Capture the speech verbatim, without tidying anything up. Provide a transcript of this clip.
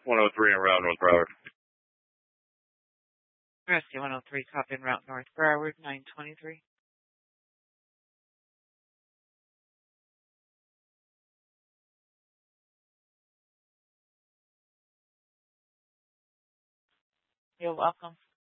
one oh three en route North Broward. Rescue one oh three, copy en route North Broward, nine twenty-three. You're welcome.